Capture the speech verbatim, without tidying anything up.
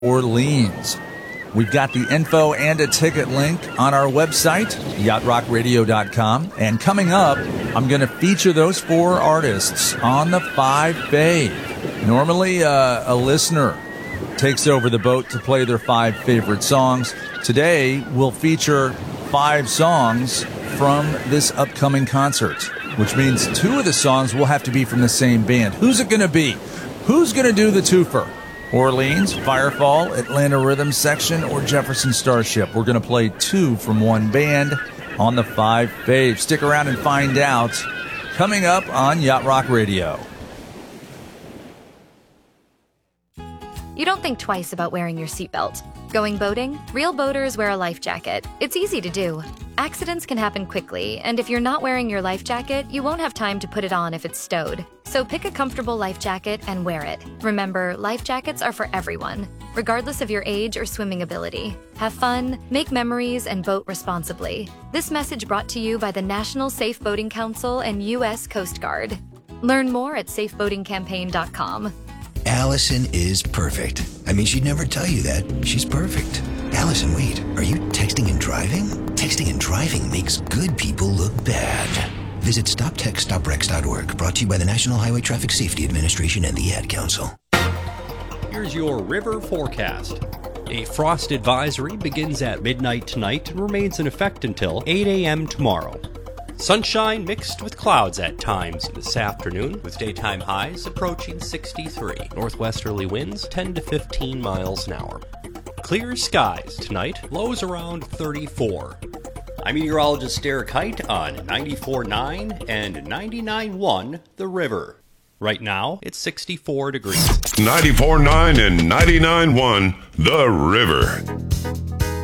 Orleans. We've got the info and a ticket link on our website, yacht rock radio dot com. And coming up, I'm going to feature those four artists on the Five Fave. Normally, uh, a listener takes over the boat to play their five favorite songs. Today, we'll feature five songs from this upcoming concert, which means two of the songs will have to be from the same band. Who's it going to be? Who's going to do the twofer? Orleans, Firefall, Atlanta Rhythm Section, or Jefferson Starship? We're going to play two from one band on the Five Fave. Stick around and find out. Coming up on Yacht Rock Radio. You don't think twice about wearing your seatbelt. Going boating? Real boaters wear a life jacket. It's easy to do. Accidents can happen quickly, and if you're not wearing your life jacket, you won't have time to put it on if it's stowed. So pick a comfortable life jacket and wear it. Remember, life jackets are for everyone, regardless of your age or swimming ability. Have fun, make memories, and boat responsibly. This message brought to you by the National Safe Boating Council and U S Coast Guard. Learn more at safe boating campaign dot com. Allison is perfect. I mean, she'd never tell you that. She's perfect. Allison, wait, are you texting and driving? Texting and driving makes good people look bad. Visit stop text stop wrecks dot org, brought to you by the National Highway Traffic Safety Administration and the Ad Council. Here's your river forecast. A frost advisory begins at midnight tonight and remains in effect until eight a.m. tomorrow. Sunshine mixed with clouds at times this afternoon, with daytime highs approaching sixty-three. Northwesterly winds ten to fifteen miles an hour. Clear skies tonight, lows around thirty-four. I'm meteorologist Derek Height on ninety-four point nine and ninety-nine point one The River. Right now, it's sixty-four degrees. ninety-four point nine and ninety-nine point one The River.